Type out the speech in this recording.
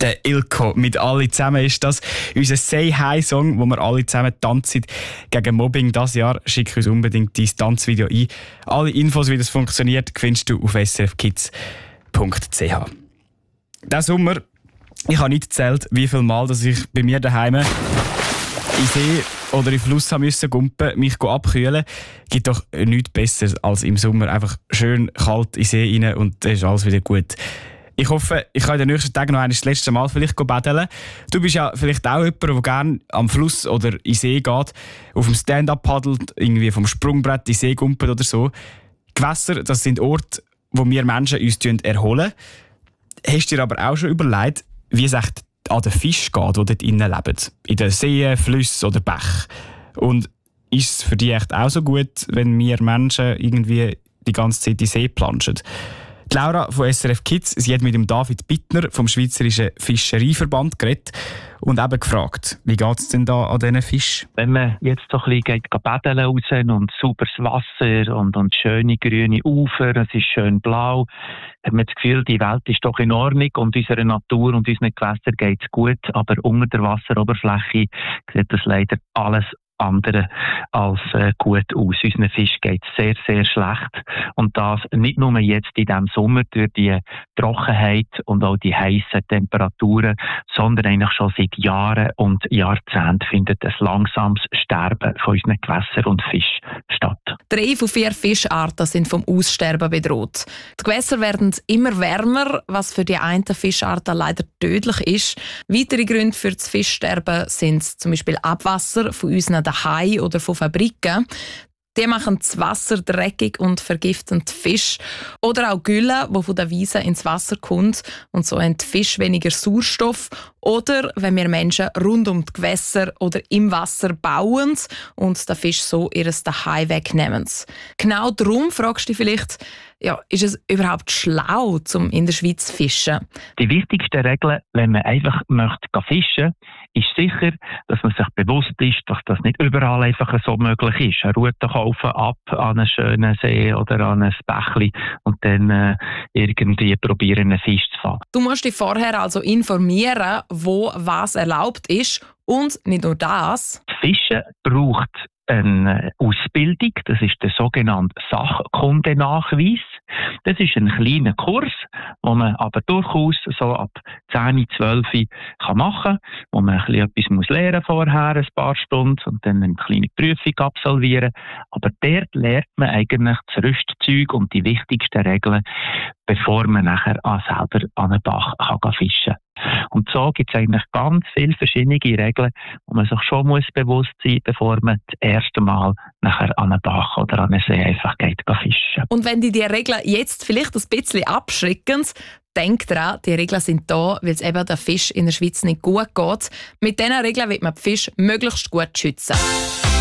Der Ilko mit «Alle zusammen» ist das. Unser «Say-Hi-Song», wo wir alle zusammen tanzen gegen Mobbing dieses Jahr. Schick uns unbedingt dein Tanzvideo ein. Alle Infos, wie das funktioniert, findest du auf srfkids.ch. Diesen Sommer, ich habe nicht gezählt, wie viel Mal dass ich bei mir daheim in See oder in Fluss haben müssen gumpen, mich abkühlen. Gibt doch nichts Besseres als im Sommer einfach schön kalt in See rein und dann ist alles wieder gut. Ich hoffe, ich kann in den nächsten Tagen noch das letzte Mal vielleicht baden. Du bist ja vielleicht auch jemand, der gerne am Fluss oder in See geht, auf dem Stand-up paddelt, irgendwie vom Sprungbrett in See gumpelt oder so. Gewässer, das sind Orte, wo wir Menschen uns erholen. Hast du dir aber auch schon überlegt, wie es echt an den Fisch geht, die dort innen leben? In den Seen, Flüssen oder Bächen? Und ist es für dich echt auch so gut, wenn wir Menschen irgendwie die ganze Zeit in den See planschen? Die Laura von SRF Kids, sie hat mit dem David Bittner vom Schweizerischen Fischereiverband geredet und eben gefragt, wie geht es denn da an diesen Fisch? Wenn man jetzt so ein bisschen geht baden raus und sauberes Wasser und schöne grüne Ufer, es ist schön blau, hat man das Gefühl, die Welt ist doch in Ordnung und unserer Natur und unseren Gewässern geht es gut, aber unter der Wasseroberfläche sieht das leider alles andere als gut aus. Unseren Fisch geht sehr, sehr schlecht. Und das nicht nur jetzt in diesem Sommer durch die Trockenheit und auch die heißen Temperaturen, sondern eigentlich schon seit Jahren und Jahrzehnten findet ein langsames Sterben von unseren Gewässern und Fisch statt. 3 von 4 Fischarten sind vom Aussterben bedroht. Die Gewässer werden immer wärmer, was für die einen Fischarten leider tödlich ist. Weitere Gründe für das Fischsterben sind zum Beispiel Abwasser von unseren Haien oder von Fabriken. Die machen das Wasser dreckig und vergiften die Fische. Oder auch Gülle, die von der Wiese ins Wasser kommt und so haben die Fische weniger Sauerstoff. Oder wenn wir Menschen rund um die Gewässer oder im Wasser bauen und den Fisch so ihr Zuhause wegnehmen. Genau darum fragst du dich vielleicht, ja, ist es überhaupt schlau, um in der Schweiz zu fischen? Die wichtigste Regel, wenn man einfach möchte fischen, ist sicher, dass man sich bewusst ist, dass das nicht überall einfach so möglich ist. Eine Route kaufen ab an einen schönen See oder an ein Bächli und dann irgendwie probieren, einen Fisch zu fangen. Du musst dich vorher also informieren, wo was erlaubt ist. Und nicht nur das. Fischen braucht eine Ausbildung, das ist der sogenannte Sachkundenachweis. Das ist ein kleiner Kurs, den man aber durchaus so ab 10, 12 kann machen, wo man ein bisschen etwas lernen vorher, ein paar Stunden und dann eine kleine Prüfung absolvieren. Aber dort lernt man eigentlich das Rüstzeug und die wichtigsten Regeln, bevor man nachher selber an einen Bach kann fischen kann. Und so gibt es eigentlich ganz viele verschiedene Regeln, wo man sich schon bewusst sein muss, bevor man das erste Mal nachher an einen Bach oder an einen See einfach geht fischen. Und wenn die Regeln jetzt vielleicht ein bisschen abschrecken, denk dran, die Regeln sind da, weil es eben der Fisch in der Schweiz nicht gut geht. Mit diesen Regeln wird man die Fische möglichst gut schützen.